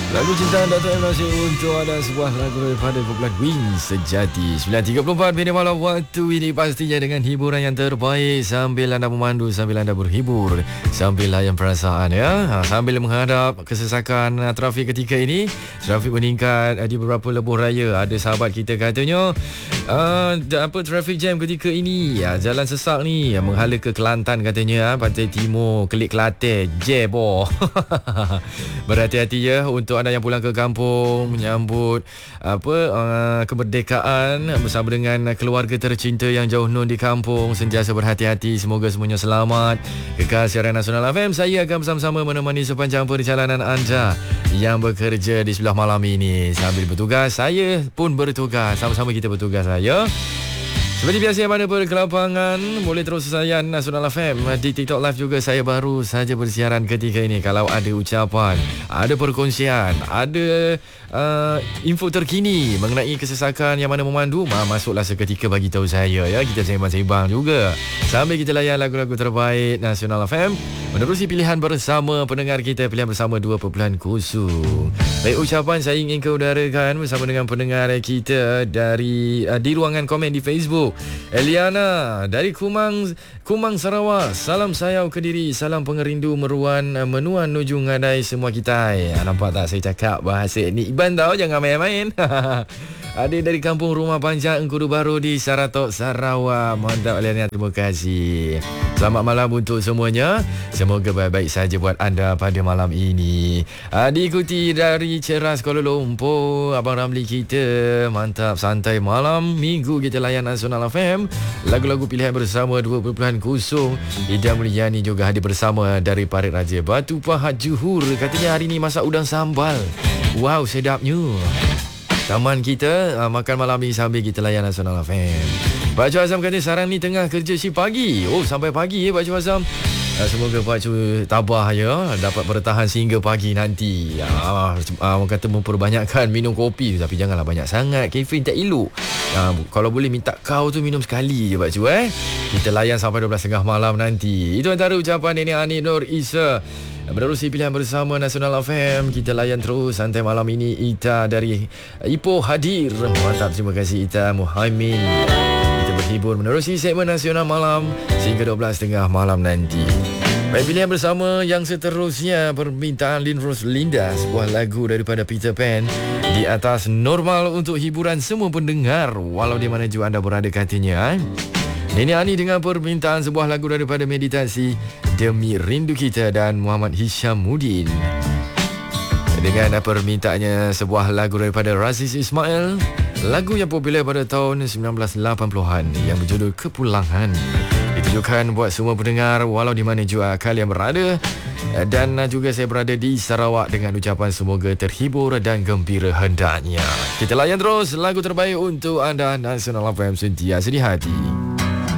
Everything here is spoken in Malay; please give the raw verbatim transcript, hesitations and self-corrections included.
Lagu cinta Dato' M. Nasir untuk anda, sebuah lagu daripada kumpulan Wings Sejati. sembilan tiga puluh empat minit malam waktu ini, pastinya dengan hiburan yang terbaik sambil anda memandu, sambil anda berhibur, sambil layan perasaan ya. Ha, sambil menghadap kesesakan uh, trafik ketika ini. Trafik meningkat uh, di beberapa lebuh raya. Ada sahabat kita katanya uh, apa trafik jam ketika ini. Uh, jalan sesak ni uh, menghala ke Kelantan katanya, uh, Pantai Timur, Kelik Kelate, jebo. Berhati-hati ya untuk anda yang pulang ke kampung menyambut apa uh, kemerdekaan bersama dengan keluarga tercinta yang jauh nun di kampung. Sentiasa berhati-hati, semoga semuanya selamat. Kekal siaran Nasional F M, saya akan bersama-sama menemani sepanjang perjalanan anda yang bekerja di sebelah malam ini. Sambil bertugas, saya pun bertugas, sama-sama kita bertugas saya. Seperti biasa, mana pun ke lapangan, boleh terus sayan Nasional F M. Di TikTok Live juga saya baru saja bersiaran ketika ini. Kalau ada ucapan, ada perkongsian, ada uh, info terkini mengenai kesesakan yang mana memandu, ma, masuklah seketika bagi tahu saya ya. Kita sembang-sembang juga sambil kita layan lagu-lagu terbaik Nasional F M, menerusi pilihan bersama pendengar kita, pilihan bersama dua perpuluhan kosong. Baik, ucapan saya ingin keudarakan bersama dengan pendengar kita dari uh, di ruangan komen di Facebook. Eliana dari Kumang, Kumang Sarawak. Salam sayau Kediri, salam pengerindu meruan menuan nuju ngadai semua kita. Ha, nampak tak saya cakap bahasa ni Iban tau, jangan main-main. Ada dari kampung Rumah Panjang Engkudu Baru di Saratok, Sarawak. Mantap Eliana, terima kasih. Selamat malam untuk semuanya. Semoga baik-baik saja buat anda pada malam ini. Ha, diikuti dari Ceras Kuala Lumpur, Abang Ramli kita. Mantap, santai malam minggu kita layan Nasional F M. Lagu-lagu pilihan bersama dua perpuluhan kosong. Ida Mulyani juga hadir bersama dari Parit Raja Batu Pahat Johor. Katanya hari ni masak udang sambal. Wow, sedapnya. Taman kita uh, makan malam ni sambil kita layan Nasional F M. Pak Cu Azam kata sarang ni tengah kerja si pagi. Oh, sampai pagi ya Pak Cu Azam. Uh, semoga Pak Cu tabah ya, dapat bertahan sehingga pagi nanti. Uh, uh, orang kata memperbanyakkan minum kopi, tapi janganlah banyak sangat. Kafein tak elok. Uh, kalau boleh minta kau tu minum sekali je Pak Cu eh. Kita layan sampai dua belas tiga puluh mampu nanti. Itu antara ucapan Nenek Ani Nur Isa. Menerusi pilihan bersama Nasional F M, kita layan terus santai malam ini. Ita dari Ipoh hadir. Mantap, terima kasih Ita Muhaimin. Kita berhibur menerusi segmen Nasional Malam sehingga dua belas tiga puluh malam nanti. Baik, pilihan bersama yang seterusnya, permintaan Lin Rose Linda, sebuah lagu daripada Peter Pan, Di Atas Normal, untuk hiburan semua pendengar walau di mana juga anda berada katanya. Nenek Ani dengan permintaan sebuah lagu daripada Meditasi, Demi Rindu Kita, dan Muhammad Hishamuddin dengan permintaannya sebuah lagu daripada Raziz Ismail, lagu yang popular pada tahun sembilan belas lapan puluhan yang berjudul Kepulangan. Ditujukan buat semua pendengar walau di mana juga kalian berada, dan juga saya berada di Sarawak, dengan ucapan semoga terhibur dan gembira hendaknya. Kita layan terus lagu terbaik untuk anda, Nasional F M, sentiasa di hati.